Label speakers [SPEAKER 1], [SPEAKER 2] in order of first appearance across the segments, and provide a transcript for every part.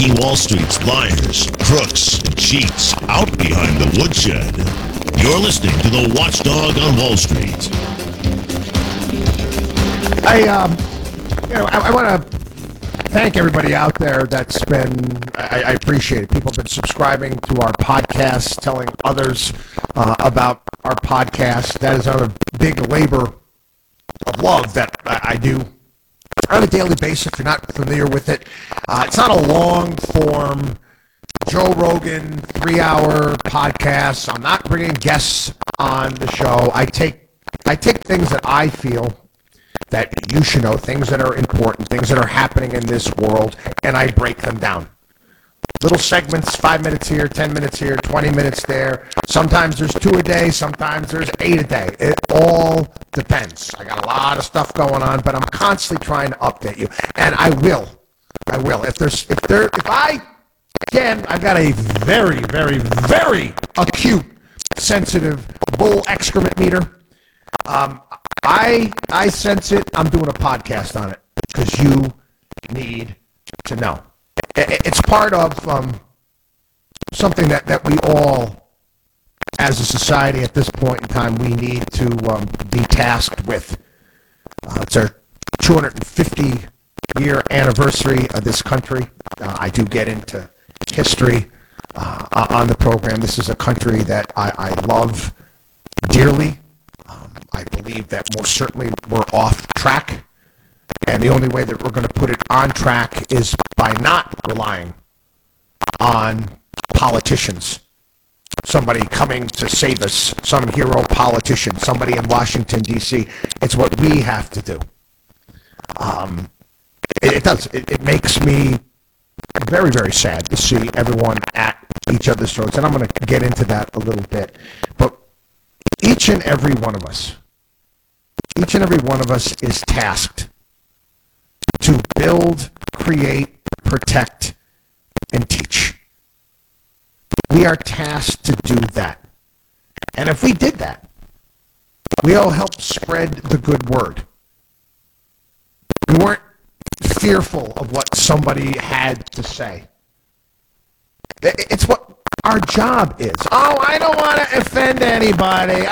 [SPEAKER 1] taking Wall Street's liars, crooks, and cheats out behind the woodshed. You're listening to the Watchdog on Wall Street.
[SPEAKER 2] I want to thank everybody out there that's been, I appreciate it. People have been subscribing to our podcast, telling others about our podcast. That is a big labor of love that I do on a daily basis. If you're not familiar with it, it's not a long-form Joe Rogan 3-hour podcast. I'm not bringing guests on the show. I take things that I feel that you should know, things that are important, things that are happening in this world, and I break them down. Little segments, 5 minutes here, 10 minutes here, 20 minutes there. Sometimes there's 2 a day, sometimes there's 8 a day. It all depends. I got a lot of stuff going on, but I'm constantly trying to update you. And I will. I've got a very, very, very acute, sensitive bull excrement meter. I sense it. I'm doing a podcast on it because you need to know. It's part of something that we all, as a society at this point in time, we need to be tasked with. It's our 250-year anniversary of this country. I do get into history on the program. This is a country that I love dearly. I believe that most certainly we're off track, and the only way that we're going to put it on track is by not relying on politicians, somebody coming to save us, some hero politician, somebody in Washington, D.C. It's what we have to do. It makes me very, very sad to see everyone at each other's throats, and I'm going to get into that a little bit. But each and every one of us is tasked to build, create, protect, and teach. We are tasked to do that. And if we did that, we all helped spread the good word. We weren't fearful of what somebody had to say. It's what our job is. Oh, I don't want to offend anybody.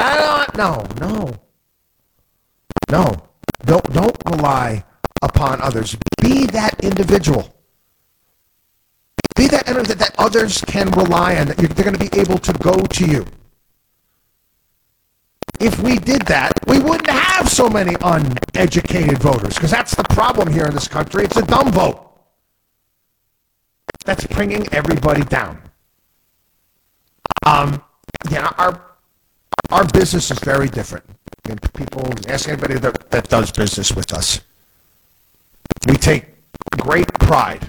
[SPEAKER 2] No. Don't rely upon others. Be that individual. Be that individual that others can rely on, that they're going to be able to go to you. If we did that, we wouldn't have so many uneducated voters, because that's the problem here in this country. It's a dumb vote. That's bringing everybody down. Our business is very different. And people, ask anybody that does business with us. We take great pride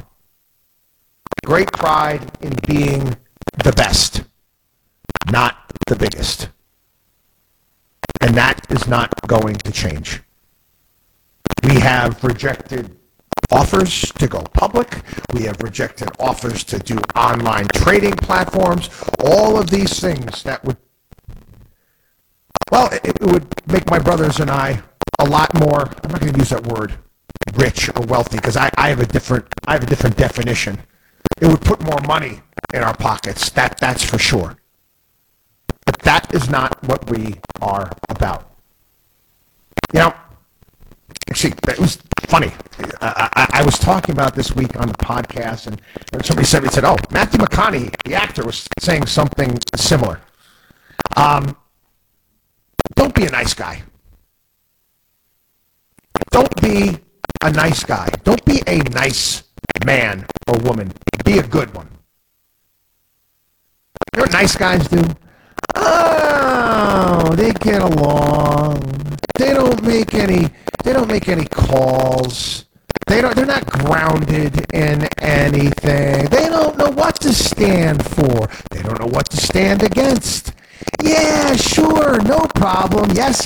[SPEAKER 2] in being the best, not the biggest. And that is not going to change. We have rejected offers to go public. We have rejected offers to do online trading platforms. All of these things that would, it would make my brothers and I a lot more, I'm not going to use that word, rich or wealthy, because I have a different definition. It would put more money in our pockets, that's for sure. But that is not what we are about. Actually, it was funny. I was talking about this week on the podcast, and somebody said, oh, Matthew McConaughey, the actor, was saying something similar. Don't be a nice guy. Don't be a nice guy. Don't be a nice man or woman. Be a good one. You know what nice guys do? Oh, they get along. They don't make any calls. They're not grounded in anything. They don't know what to stand for. They don't know what to stand against. Yeah, sure, no problem. Yes.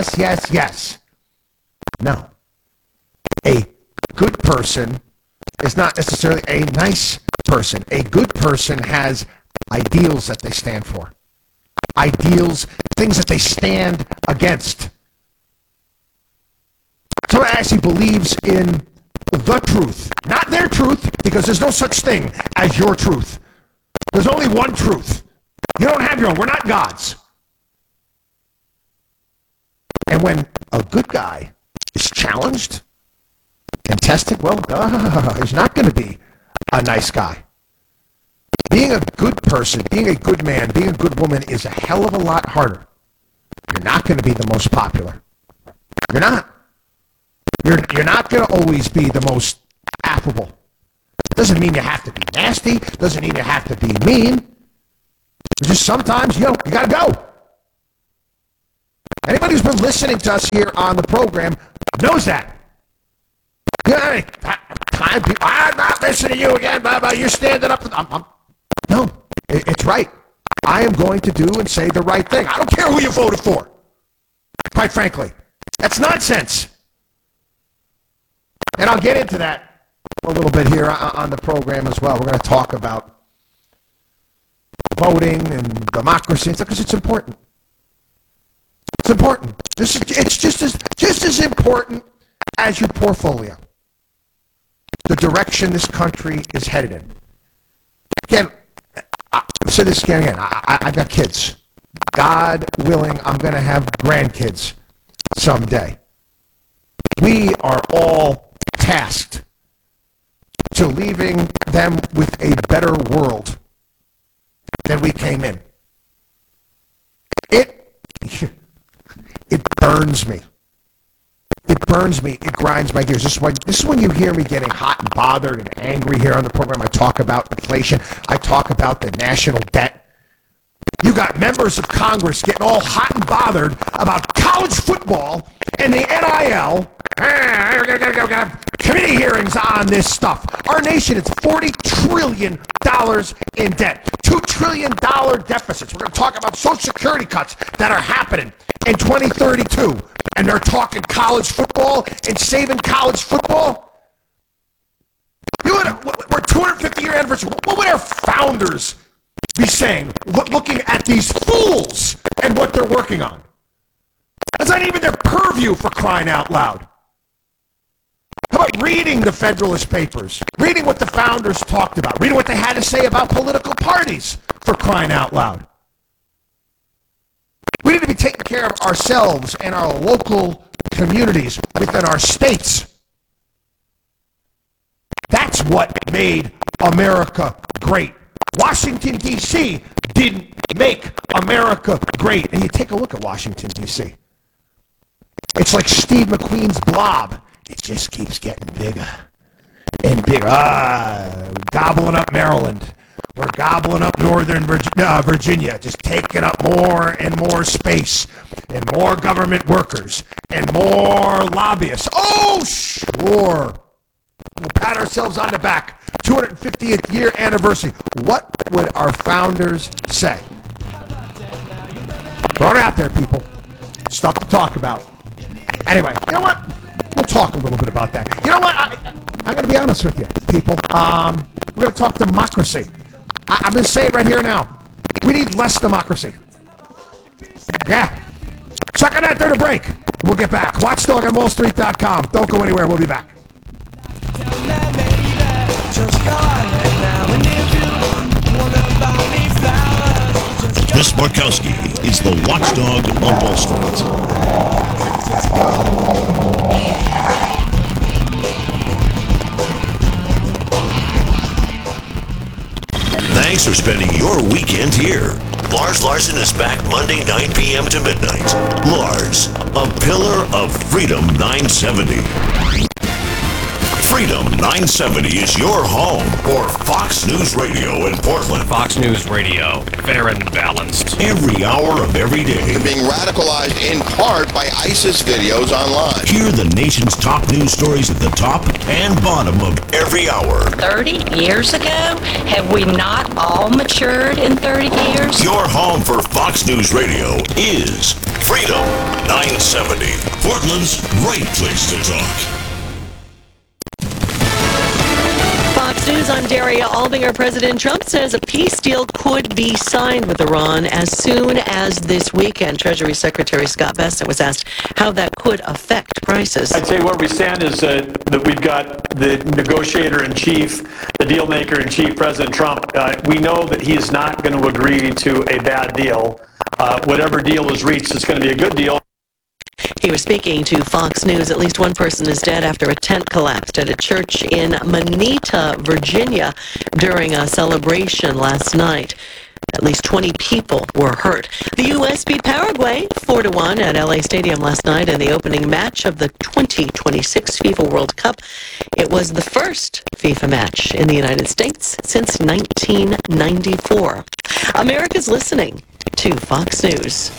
[SPEAKER 2] No. A good person is not necessarily a nice person. A good person has ideals that they stand for. Ideals, things that they stand against. Someone actually believes in the truth, not their truth, because there's no such thing as your truth. There's only one truth. You don't have your own. We're not gods. And when a good guy is challenged and tested, well, he's not going to be a nice guy. Being a good person, being a good man, being a good woman is a hell of a lot harder. You're not going to be the most popular. You're not. You're not going to always be the most affable. Doesn't mean you have to be nasty. Doesn't mean you have to be mean. Just sometimes, you got to go. Anybody who's been listening to us here on the program knows that. I'm not listening to you again, Bubba. You're standing up. No, it's right. I am going to do and say the right thing. I don't care who you voted for. Quite frankly. That's nonsense. And I'll get into that a little bit here on the program as well. We're going to talk about voting and democracy because it's important. It's important. It's just as important as your portfolio. The direction this country is headed in. Again, I'll say this again. I've got kids. God willing, I'm going to have grandkids someday. We are all tasked to leaving them with a better world than we came in. It burns me. It burns me. It grinds my gears. This is when you hear me getting hot and bothered and angry here on the program. I talk about inflation. I talk about the national debt. You got members of Congress getting all hot and bothered about college football and the NIL. We're going to have committee hearings on this stuff. Our nation is $40 trillion in debt. $2 trillion deficits. We're going to talk about Social Security cuts that are happening in 2032. And they're talking college football and saving college football. We're 250-year anniversary. What would our founders be saying, looking at these fools and what they're working on? That's not even their purview, for crying out loud. How about reading the Federalist Papers, reading what the founders talked about, reading what they had to say about political parties, for crying out loud? We need to be taking care of ourselves and our local communities within our states. That's what made America great. Washington, D.C. didn't make America great. And you take a look at Washington, D.C. It's like Steve McQueen's blob. It just keeps getting bigger and bigger. Gobbling up Maryland. We're gobbling up Northern Virginia, just taking up more and more space, and more government workers, and more lobbyists. Oh, sure. We'll pat ourselves on the back. 250th year anniversary. What would our founders say? Throw it out there, people. Stuff to talk about. Anyway, you know what? We'll talk a little bit about that. You know what? I'm going to be honest with you, people. We're going to talk democracy. I'm going to say it right here now. We need less democracy. Yeah. Check it out during the break. We'll get back. Watchdog on wallstreet.com. Don't go anywhere. We'll be back.
[SPEAKER 1] Chris Markowski is the Watchdog on Wall Street. Thanks for spending your weekend here. Lars Larson is back Monday, 9 p.m. to midnight. Lars, a pillar of Freedom 970. Freedom 970 is your home for Fox News Radio in Portland.
[SPEAKER 3] Fox News Radio, fair and balanced.
[SPEAKER 1] Every hour of every day.
[SPEAKER 4] They're being radicalized in part by ISIS videos online.
[SPEAKER 1] Hear the nation's top news stories at the top and bottom of every hour.
[SPEAKER 5] 30 years ago? Have we not all matured in 30 years?
[SPEAKER 1] Your home for Fox News Radio is Freedom 970. Portland's great place to talk.
[SPEAKER 5] Fox News
[SPEAKER 6] News, I'm Daria Albinger. President Trump says a peace deal could be signed with Iran as soon as this weekend. Treasury Secretary Scott Bessent was asked how that could affect prices.
[SPEAKER 7] I'd say where we stand is that we've got the negotiator-in-chief, the deal-maker-in-chief, President Trump. We know that he is not going to agree to a bad deal. Whatever deal is reached, it's going to be a good deal.
[SPEAKER 6] He was speaking to Fox News. At least one person is dead after a tent collapsed at a church in Moneta, Virginia, during a celebration last night. At least 20 people were hurt. The U.S. beat Paraguay 4-1 at LA Stadium last night in the opening match of the 2026 FIFA World Cup. It was the first FIFA match in the United States since 1994. America's listening to Fox News.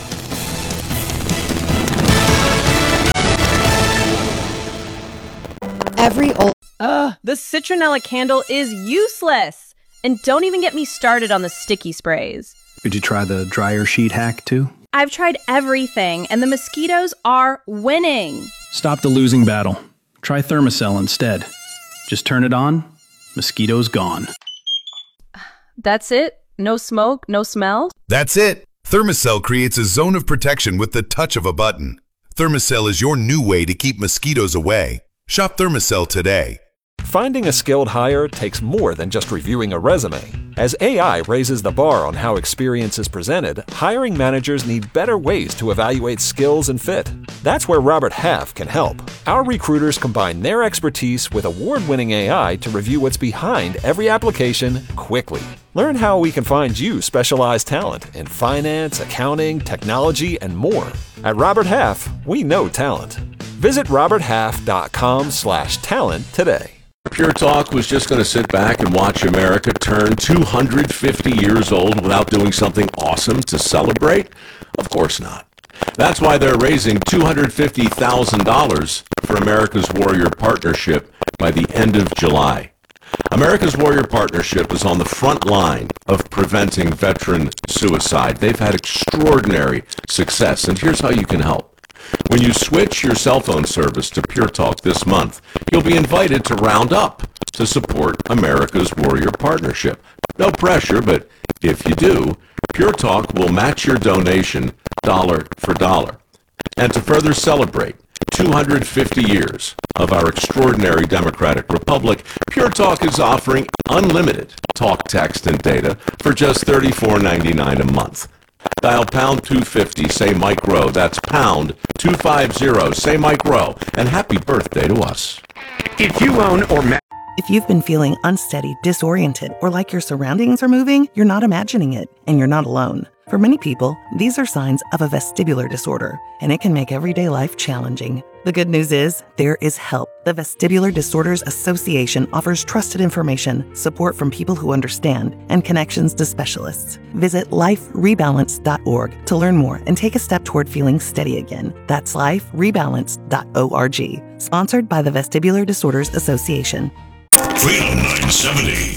[SPEAKER 8] The citronella candle is useless. And don't even get me started on the sticky sprays.
[SPEAKER 9] Did you try the dryer sheet hack too?
[SPEAKER 8] I've tried everything, and the mosquitoes are winning.
[SPEAKER 9] Stop the losing battle. Try Thermacell instead. Just turn it on, mosquitoes gone.
[SPEAKER 8] That's it? No smoke, no smell?
[SPEAKER 10] That's it. Thermacell creates a zone of protection with the touch of a button. Thermacell is your new way to keep mosquitoes away. Shop Thermacell today.
[SPEAKER 11] Finding a skilled hire takes more than just reviewing a resume. As AI raises the bar on how experience is presented, hiring managers need better ways to evaluate skills and fit. That's where Robert Half can help. Our recruiters combine their expertise with award-winning AI to review what's behind every application quickly. Learn how we can find you specialized talent in finance, accounting, technology, and more. At Robert Half, we know talent. Visit roberthalf.com/talent today.
[SPEAKER 4] Pure Talk was just going to sit back and watch America turn 250 years old without doing something awesome to celebrate? Of course not. That's why they're raising $250,000 for America's Warrior Partnership by the end of July. America's Warrior Partnership is on the front line of preventing veteran suicide. They've had extraordinary success, and here's how you can help. When you switch your cell phone service to Pure Talk this month, you'll be invited to round up to support America's Warrior Partnership. No pressure, but if you do, Pure Talk will match your donation dollar for dollar. And to further celebrate 250 years of our extraordinary democratic republic, Pure Talk is offering unlimited talk, text, and data for just $34.99 a month. Dial pound 250, say Mike Rowe. That's pound 250, say Mike Rowe. And happy birthday to us.
[SPEAKER 12] If you own or
[SPEAKER 13] If you've been feeling unsteady, disoriented, or like your surroundings are moving, you're not imagining it, and you're not alone. For many people, these are signs of a vestibular disorder, and it can make everyday life challenging. The good news is, there is help. The Vestibular Disorders Association offers trusted information, support from people who understand, and connections to specialists. Visit liferebalance.org to learn more and take a step toward feeling steady again. That's liferebalance.org. Sponsored by the Vestibular Disorders Association.
[SPEAKER 1] Freedom 970.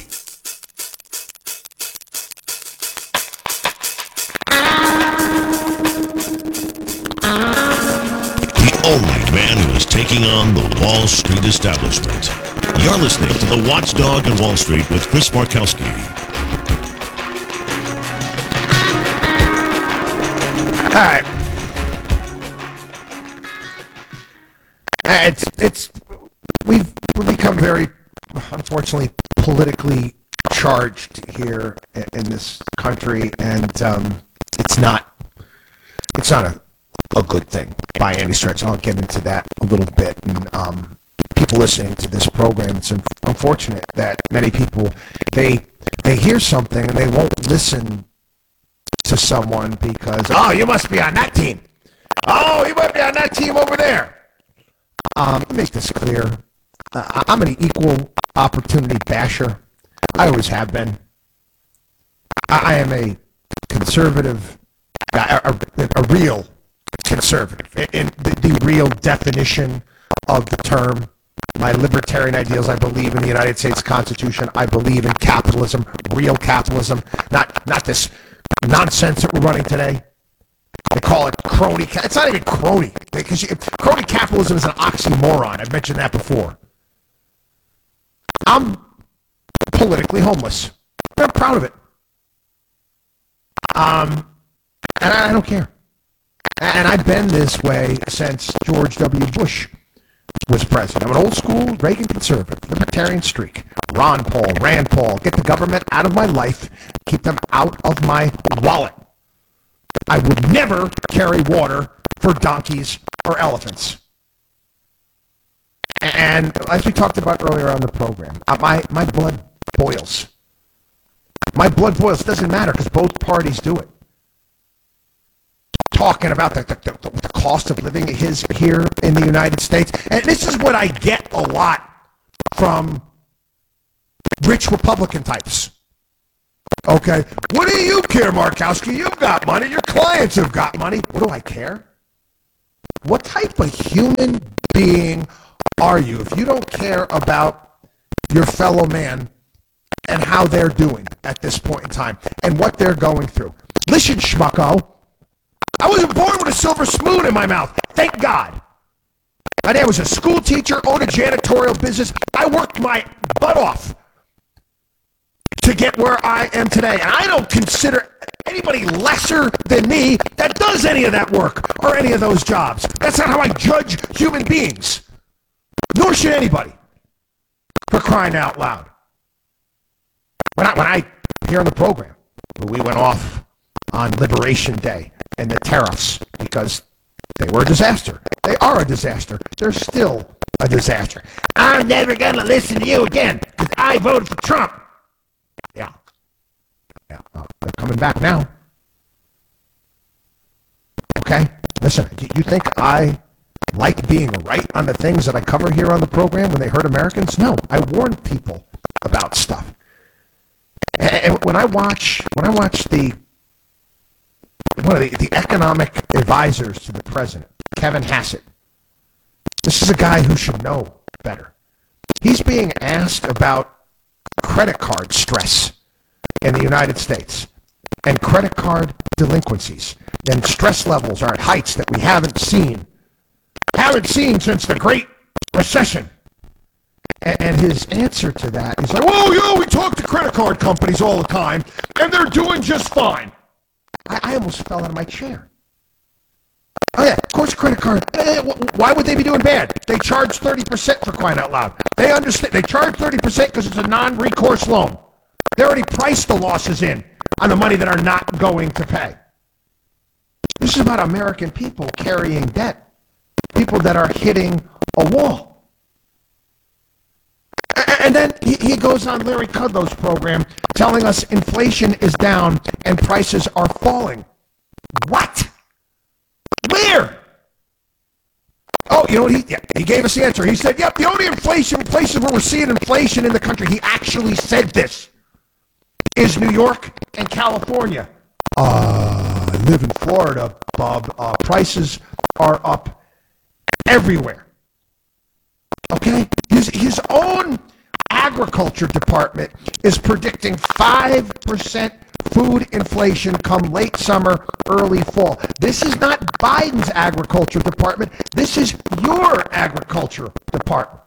[SPEAKER 1] The only man who is taking on the Wall Street establishment. You're listening to The Watchdog on Wall Street with Chris Markowski.
[SPEAKER 2] All right. We've become very, unfortunately, politically charged here in this country, and it's not a good thing by any stretch. I'll get into that a little bit. And people listening to this program, it's unfortunate that many people they hear something and they won't listen to someone because, oh, you must be on that team. Oh, you might be on that team over there. Let me make this clear. I'm an equal opportunity basher. I always have been. I am a conservative, a real conservative in the real definition of the term. My libertarian ideals, I believe in the United States Constitution. I believe in capitalism, real capitalism, not this nonsense that we're running today. They call it crony. It's not even crony, because crony capitalism is an oxymoron. I've mentioned that before. I'm politically homeless. I'm proud of it. And I don't care. And I've been this way since George W. Bush was president. I'm an old school Reagan conservative, libertarian streak. Ron Paul, Rand Paul, get the government out of my life, keep them out of my wallet. I would never carry water for donkeys or elephants. And as we talked about earlier on the program, my blood boils. My blood boils. It doesn't matter because both parties do it. Talking about the cost of living here in the United States. And this is what I get a lot from rich Republican types. Okay, what do you care, Markowski? You've got money. Your clients have got money. What do I care? What type of human being are you if you don't care about your fellow man and how they're doing at this point in time and what they're going through? Listen, schmucko, I wasn't born with a silver spoon in my mouth. Thank God. My dad was a school teacher, owned a janitorial business. I worked my butt off to get where I am today. And I don't consider anybody lesser than me that does any of that work or any of those jobs. That's not how I judge human beings. Nor should anybody. For crying out loud. When I here on the program, we went off on Liberation Day and the tariffs because they were a disaster. They are a disaster. They're still a disaster. I'm never going to listen to you again because I voted for Trump. Yeah. They're coming back now. Okay? Listen, do you think I like being right on the things that I cover here on the program when they hurt Americans? No. I warn people about stuff. And when I watch one of the economic advisors to the president, Kevin Hassett, this is a guy who should know better. He's being asked about credit card stress in the United States and credit card delinquencies. And stress levels are at heights that we haven't seen since the Great Recession. And his answer to that is like, well, we talk to credit card companies all the time, and they're doing just fine. I almost fell out of my chair. Oh, yeah, of course, credit card. Why would they be doing bad? They charge 30% for crying out loud. They understand. They charge 30% because it's a non-recourse loan. They already priced the losses in on the money that are not going to pay. This is about American people carrying debt. People that are hitting a wall. And then he goes on Larry Kudlow's program telling us inflation is down and prices are falling. What? Where? Oh, you know what? He gave us the answer. He said, yep, the only inflation places where we're seeing inflation in the country, he actually said this, is New York and California. I live in Florida, Bob. Prices are up everywhere. Okay? His own agriculture department is predicting 5% food inflation come late summer, early fall. This is not Biden's agriculture department. This is your agriculture department.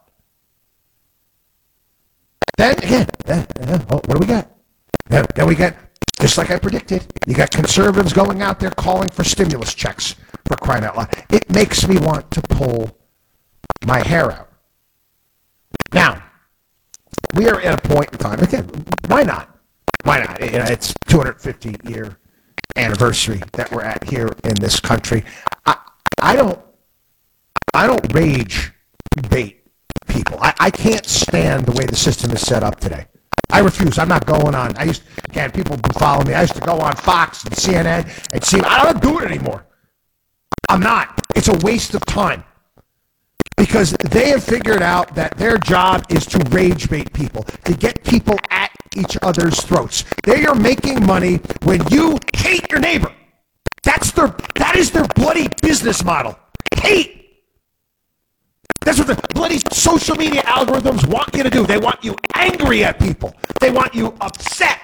[SPEAKER 2] Then what do we got? Then we got, just like I predicted, you got conservatives going out there calling for stimulus checks, for crying out loud. It makes me want to pull my hair out. Now, we are at a point in time, again, why not? Why not? It's 250-year anniversary that we're at here in this country. I don't rage bait people. I can't stand the way the system is set up today. I refuse. I'm not going on. People follow me. I used to go on Fox and CNN and see. I don't do it anymore. I'm not. It's a waste of time. Because they have figured out that their job is to rage bait people, to get people at each other's throats. They are making money when you hate your neighbor. That is their bloody business model. Hate. That's what the bloody social media algorithms want you to do. They want you angry at people. They want you upset.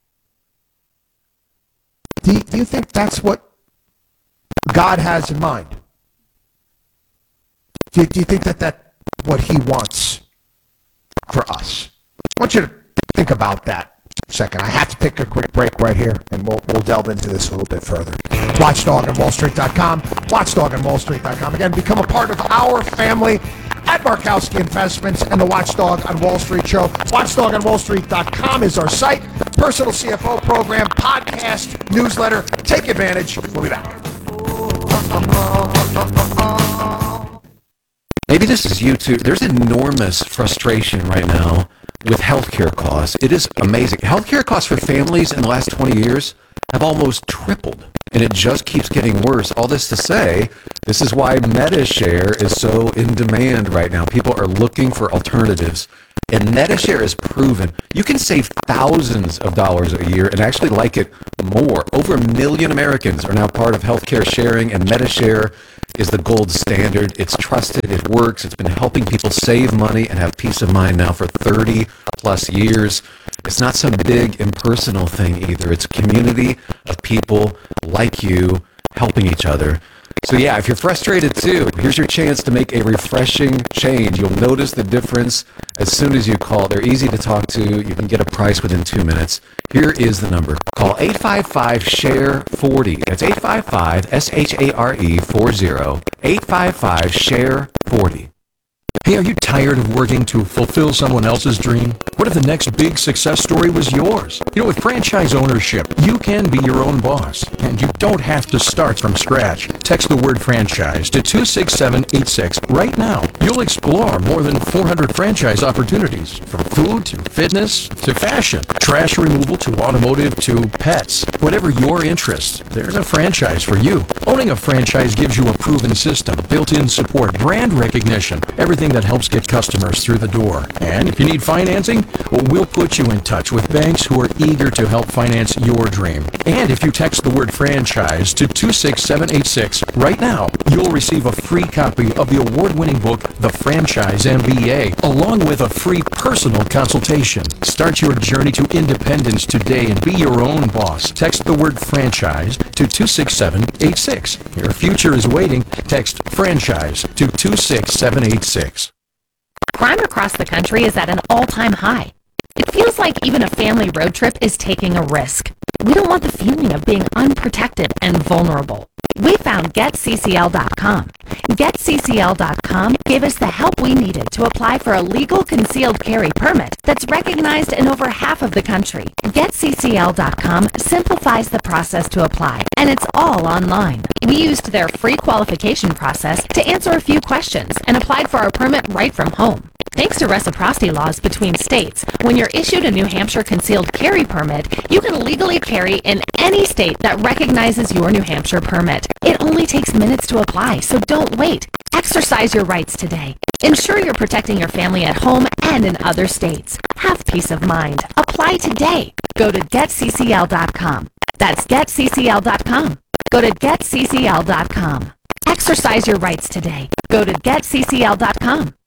[SPEAKER 2] Do you think that's what God has in mind? Do you think that's what he wants for us? I want you to Think about that a second. I have to take a quick break right here, and we'll delve into this a little bit further. WatchdogOnWallStreet.com. WatchdogOnWallStreet.com. Again, become a part of our family at Markowski Investments and the Watchdog on Wall Street show. WatchdogOnWallStreet.com is our site. Personal CFO program, podcast, newsletter. Take advantage. We'll be back.
[SPEAKER 14] Maybe this is you too. There's enormous frustration right now with healthcare costs. It is amazing. Healthcare costs for families in the last 20 years have almost tripled, and it just keeps getting worse. All this to say, this is why MediShare is so in demand right now. People are looking for alternatives, and MediShare is proven. You can save thousands of dollars a year and actually like it more. Over 1 million Americans are now part of healthcare sharing, and MediShare is the gold standard. It's trusted, it works, it's been helping people save money and have peace of mind now for 30 plus years. It's not some big impersonal thing either. It's a community of people like you helping each other. So yeah, if you're frustrated too, here's your chance to make a refreshing change. You'll notice the difference as soon as you call. They're easy to talk to. You can get a price within 2 minutes. Here is the number. Call 855-SHARE-40. That's 855-SHARE-40. 855-SHARE-40.
[SPEAKER 15] Hey, are you tired of working to fulfill someone else's dream? What if the next big success story was yours? You know, with franchise ownership, you can be your own boss, and you don't have to start from scratch. Text the word franchise to 26786 right now. You'll explore more than 400 franchise opportunities, from food to fitness to fashion, trash removal to automotive to pets. Whatever your interest, there's a franchise for you. Owning a franchise gives you a proven system, built-in support, brand recognition, everything that helps get customers through the door. And if you need financing, well, we'll put you in touch with banks who are eager to help finance your dream. And if you text the word franchise to 26786 right now, you'll receive a free copy of the award-winning book, The Franchise MBA, along with a free personal consultation. Start your journey to independence today and be your own boss. Text the word franchise to 26786. Your future is waiting. Text franchise to 26786.
[SPEAKER 16] Crime across the country is at an all-time high. It feels like even a family road trip is taking a risk. We don't want the feeling of being unprotected and vulnerable. We found GetCCL.com. GetCCL.com gave us the help we needed to apply for a legal concealed carry permit that's recognized in over half of the country. GetCCL.com simplifies the process to apply, and it's all online. We used their free qualification process to answer a few questions and applied for our permit right from home. Thanks to reciprocity laws between states, when you're issued a New Hampshire concealed carry permit, you can legally carry in any state that recognizes your New Hampshire permit. It only takes minutes to apply, so don't wait. Exercise your rights today. Ensure you're protecting your family at home and in other states. Have peace of mind. Apply today. Go to GetCCL.com. That's GetCCL.com. Go to GetCCL.com. Exercise your rights today. Go to GetCCL.com.